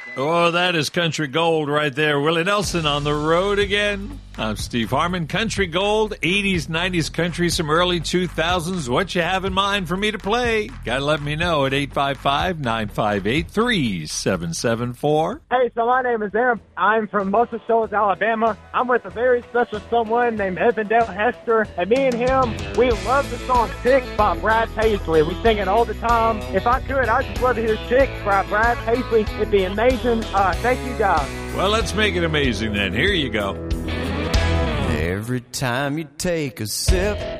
Oh, that is country gold right there. Willie Nelson on the road again. I'm Steve Harmon. Country gold, 80s, 90s country, some early 2000s. What you have in mind for me to play? Gotta let me know at 855-958-3774. Hey, so my name is Aaron. I'm from Muscle Shoals, Alabama. I'm with a very special someone named Evandale Hester. And me and him, we love the song Chick by Brad Paisley. We sing it all the time. If I could, I'd just love to hear Chick by Brad Paisley. It'd be amazing. Thank you, guys. Well, let's make it amazing then. Here you go. Every time you take a sip,